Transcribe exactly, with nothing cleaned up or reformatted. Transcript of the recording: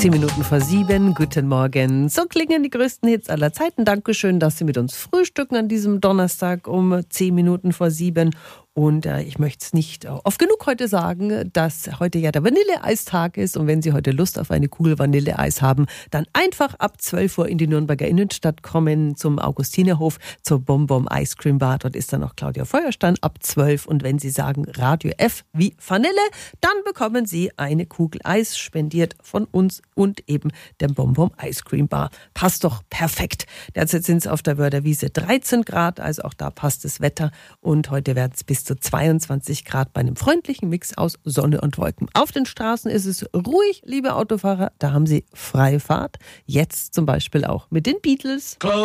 Zehn Minuten vor sieben, guten Morgen. So klingen die größten Hits aller Zeiten. Dankeschön, dass Sie mit uns frühstücken an diesem Donnerstag um zehn Minuten vor sieben. Und äh, ich möchte es nicht oft genug heute sagen, dass heute ja der Vanilleeistag ist. Und wenn Sie heute Lust auf eine Kugel Vanilleeis haben, dann einfach ab zwölf Uhr in die Nürnberger Innenstadt kommen zum Augustinerhof, zur Bonbon Ice Cream Bar. Dort ist dann auch Claudia Feuerstein ab zwölf. Und wenn Sie sagen Radio F wie Vanille, dann bekommen Sie eine Kugel Eis spendiert von uns und eben dem Bonbon Ice Cream Bar. Passt doch perfekt. Derzeit sind es auf der Wörderwiese dreizehn Grad, also auch da passt das Wetter. Und heute werden es bis zu zweiundzwanzig Grad bei einem freundlichen Mix aus Sonne und Wolken. Auf den Straßen ist es ruhig, liebe Autofahrer. Da haben Sie freie Fahrt. Jetzt zum Beispiel auch mit den Beatles.